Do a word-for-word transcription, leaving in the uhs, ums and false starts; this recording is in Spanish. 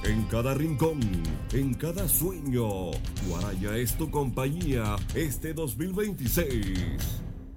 En cada rincón, en cada sueño, Guaraya es tu compañía este dos mil veintiséis.